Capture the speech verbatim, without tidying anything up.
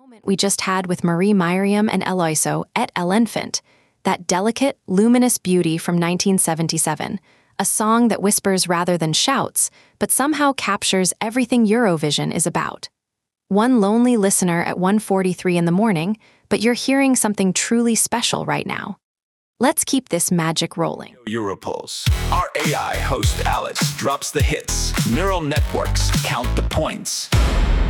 moment we just had with Marie Myriam and Eloiso et El Infant, that delicate, luminous beauty from nineteen seventy-seven, a song that whispers rather than shouts, but somehow captures everything Eurovision is about. One lonely listener at one forty-three in the morning, but you're hearing something truly special right now. Let's keep this magic rolling. Europulse. Our A I host Alice drops the hits. Neural networks count the points.